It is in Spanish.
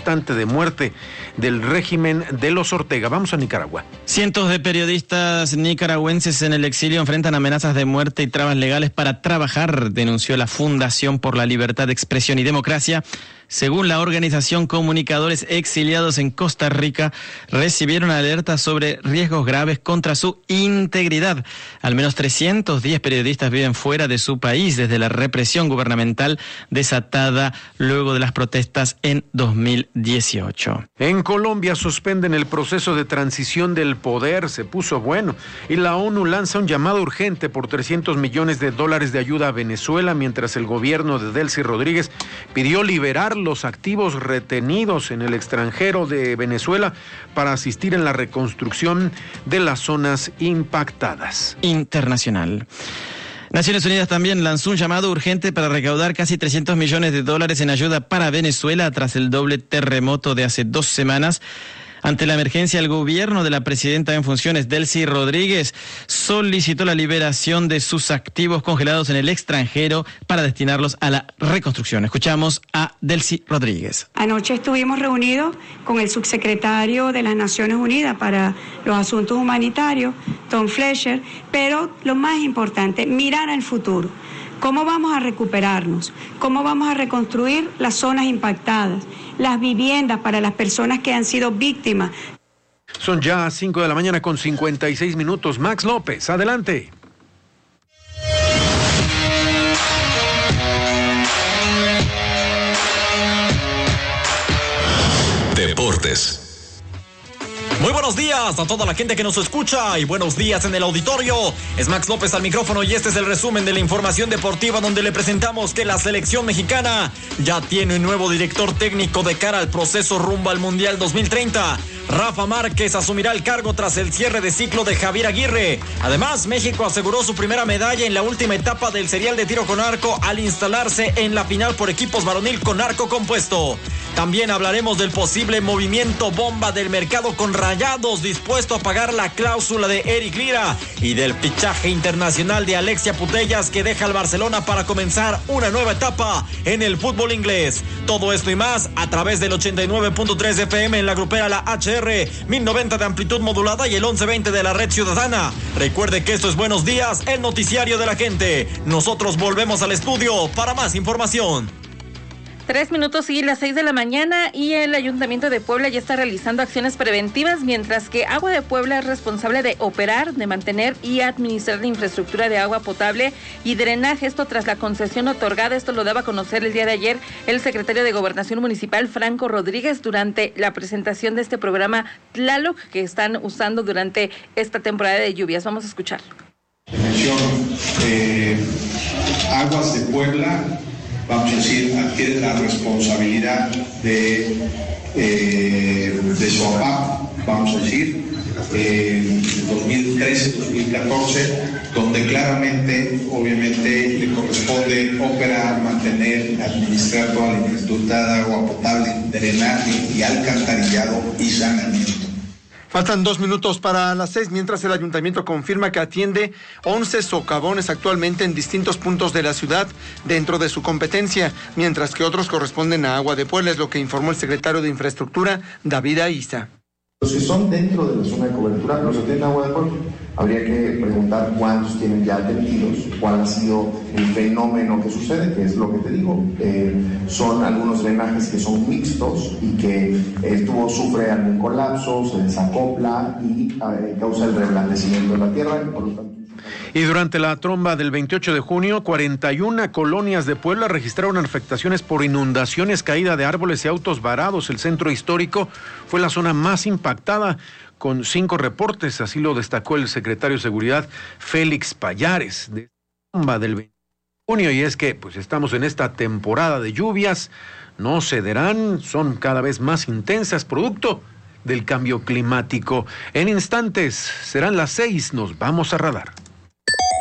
instante de muerte del régimen de los Ortega. Vamos a Nicaragua. Cientos de periodistas nicaragüenses en el exilio enfrentan amenazas de muerte y trabas legales para trabajar, denunció la Fundación por la Libertad de Expresión y Democracia. Según la organización, comunicadores exiliados en Costa Rica recibieron alertas sobre riesgos graves contra su integridad. Al menos 310 periodistas viven fuera de su país desde la represión gubernamental desatada luego de las protestas en 2018. En Colombia suspenden el proceso de transición del poder, se puso bueno, y la ONU lanza un llamado urgente por $300 millones de ayuda a Venezuela, mientras el gobierno de Delcy Rodríguez pidió liberar los activos retenidos en el extranjero de Venezuela para asistir en la reconstrucción de las zonas impactadas. Internacional. Naciones Unidas también lanzó un llamado urgente para recaudar casi $300 millones en ayuda para Venezuela tras el doble terremoto de hace 2 semanas. Ante la emergencia, el gobierno de la presidenta en funciones, Delcy Rodríguez, solicitó la liberación de sus activos congelados en el extranjero para destinarlos a la reconstrucción. Escuchamos a Delcy Rodríguez. Anoche estuvimos reunidos con el subsecretario de las Naciones Unidas para los Asuntos Humanitarios, Tom Fletcher, pero lo más importante, mirar al futuro. ¿Cómo vamos a recuperarnos? ¿Cómo vamos a reconstruir las zonas impactadas? Las viviendas para las personas que han sido víctimas. Son ya 5 de la mañana con 56 minutos. Max López, adelante. Deportes. Muy buenos días a toda la gente que nos escucha y buenos días en el auditorio. Es Max López al micrófono y este es el resumen de la información deportiva, donde le presentamos que la selección mexicana ya tiene un nuevo director técnico de cara al proceso rumbo al Mundial 2030. Rafa Márquez asumirá el cargo tras el cierre de ciclo de Javier Aguirre. Además, México aseguró su primera medalla en la última etapa del serial de tiro con arco al instalarse en la final por equipos varonil con arco compuesto. También hablaremos del posible movimiento bomba del mercado con Rayados dispuesto a pagar la cláusula de Eric Lira y del fichaje internacional de Alexia Putellas, que deja al Barcelona para comenzar una nueva etapa en el fútbol inglés. Todo esto y más a través del 89.3 FM en la grupera La HR, 1090 de amplitud modulada y el 1120 de la red ciudadana. Recuerde que esto es Buenos Días, el noticiario de la gente. Nosotros volvemos al estudio para más información. 3 minutos y las 6 de la mañana y el Ayuntamiento de Puebla ya está realizando acciones preventivas, mientras que Agua de Puebla es responsable de operar, de mantener y administrar la infraestructura de agua potable y drenaje. Esto tras la concesión otorgada. Esto lo daba a conocer el día de ayer el secretario de Gobernación Municipal, Franco Rodríguez, durante la presentación de este programa Tlaloc que están usando durante esta temporada de lluvias. Vamos a escuchar. Aguas de Puebla, vamos a decir, adquiere la responsabilidad de su APAP, vamos a decir, 2013-2014, donde claramente, obviamente, le corresponde operar, mantener, administrar toda la infraestructura de agua potable, drenaje y alcantarillado y saneamiento. Faltan 2 minutos para las 6, mientras el ayuntamiento confirma que atiende 11 socavones actualmente en distintos puntos de la ciudad dentro de su competencia, mientras que otros corresponden a Agua de Puebla, es lo que informó el secretario de Infraestructura, David Aiza. Los que son dentro de la zona de cobertura los atiende Agua de Puebla. Habría que preguntar cuántos tienen ya atendidos, cuál ha sido el fenómeno que sucede, que es lo que te digo. Son algunos drenajes que son mixtos y que el tubo sufre algún colapso, se desacopla y causa el reblandecimiento de la tierra. Y por lo tanto, y durante la tromba del 28 de junio, 41 colonias de Puebla registraron afectaciones por inundaciones, caída de árboles y autos varados. El centro histórico fue la zona más impactada, con 5 reportes, así lo destacó el secretario de Seguridad, Félix Payares, de la tromba del 28 de junio. Y es que pues estamos en esta temporada de lluvias, no cederán, son cada vez más intensas, producto del cambio climático. En instantes serán las 6, nos vamos a Radar.